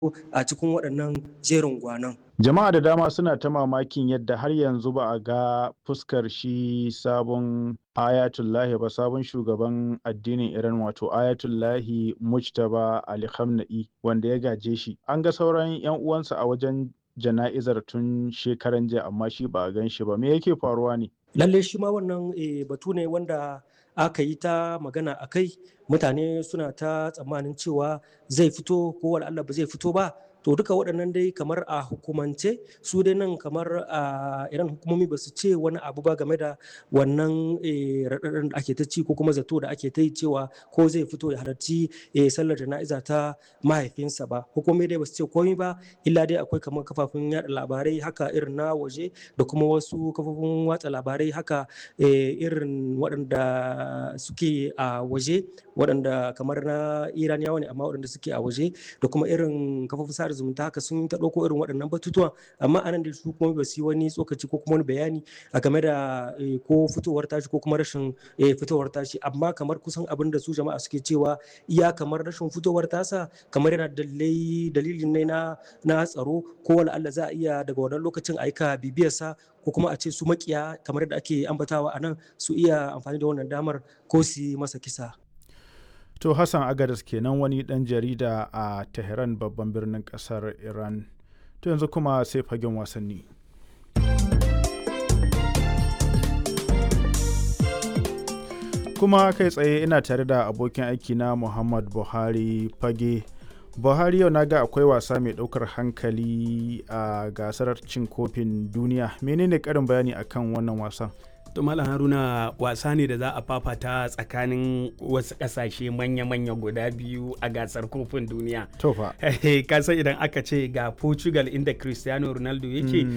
a cikin waɗannan jerin gwanon. Jama'a da dama suna ta mamakin yadda har yanzu ba a ga fuskar shi sabon Ayatullahi ba, sabon shugaban addinin Iran wato Ayatullahi Mujtaba Ali Khamenei wanda ya gaje shi. An ga sauran 'yan uwansa a wajen jana'izar tun shekaran jiya amma shi ba a gan shi ba. Me yake faruwa ne? Lalle shi ma wannan batu ne wanda aka yi ta magana a kai, mutane suna ta tsammanin cewa zai fito ko Allah ba zai fito ba. To duka waɗannan dai kamar a hukumance su dai nan kamar a iran hukumomi ba su ce wani abu ba game da wannan raɗaɗin da ake ta ci ko kuma zato da ake ta yi cewa ko zai fito ya halarci sallar jana'iza ta mahaifinsa ba. Hukumomi dai ba su ce komai ba, illa dai akwai kamar kafafun yaɗa labarai haka irin na waje da kuma wasu kafofin watsa labarai haka irin waɗanda suke a waje, waɗanda kamar na iraniyawa ne amma waɗanda suke a waje, da kuma irin kafofin sada zumunta haka sun ta ɗauko irin waɗannan batutuwa. Amma anan da su kuma ba su yi wani tsokaci ko kuma wani bayani a game da ko fitowar tashi ko kuma rashin fitowar tashi. Amma kamar kusan abin da su jama'a suke cewa iya kamar rashin fitowar tasa kamar yana dalilin ne na tsaro, ko wani Allah za a iya daga wannan lokacin aika bibiyarsa, ko kuma a ce su makiya kamar da ake ambatawa a nan su iya amfani da wannan damar ko su yi masa kisa. To Hassan Agadas kenan, wani ɗan jarida a Tehran babban birnin ƙasar Iran. To yanzu kuma sai fagen wasanni. Kuma kai tsaye ina tare da abokin aiki na Muhammad Buhari Fage. Buhari, yau na ga akwai wasa mai ɗaukar hankali a gasar cin kofin duniya. Menene ƙarin bayani akan wannan wasan? To Malam Haruna, wasa ne da za a fafata tsakanin wasu ƙasashe manya-manya guda biyu a gasar kofin duniya. Tofa. Ka san idan aka ce ga Portugal inda Cristiano Ronaldo yake